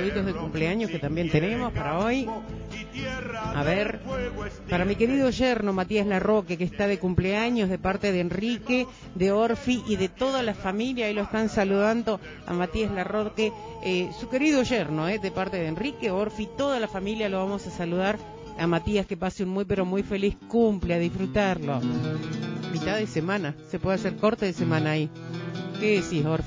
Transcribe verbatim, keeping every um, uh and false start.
saluditos de cumpleaños que también tenemos para hoy. A ver, para mi querido yerno Matías Larroque, que está de cumpleaños, de parte de Enrique, de Orfi y de toda la familia. Ahí lo están saludando a Matías Larroque, eh, su querido yerno, eh, de parte de Enrique, Orfi, toda la familia. Lo vamos a saludar a Matías, que pase un muy pero muy feliz cumple, a disfrutarlo. Mitad de semana, se puede hacer corte de semana ahí. ¿Qué decís, Orfi?